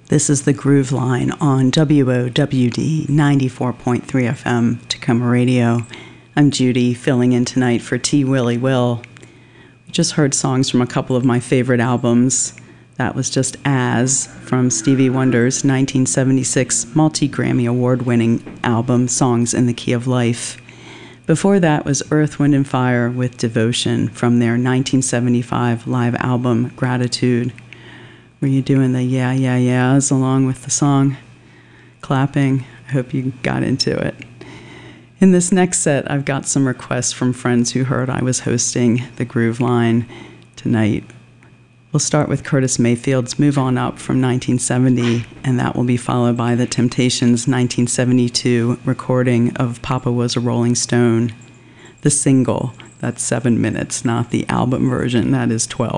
This is the Groove Line on WOWD 94.3 FM Tacoma Radio. I'm Judy, filling in tonight for T. Willie Will. We just heard songs from a couple of my favorite albums. That was just As from Stevie Wonder's 1976 multi-Grammy award-winning album, Songs in the Key of Life. Before that was Earth, Wind & Fire with Devotion from their 1975 live album, Gratitude. Were you doing the yeah, yeah, yeahs along with the song? Clapping? I hope you got into it. In this next set, I've got some requests from friends who heard I was hosting the Groove Line tonight. We'll start with Curtis Mayfield's Move On Up from 1970, and that will be followed by The Temptations' 1972 recording of Papa Was a Rolling Stone. The single, that's 7 minutes, not the album version, that is 12.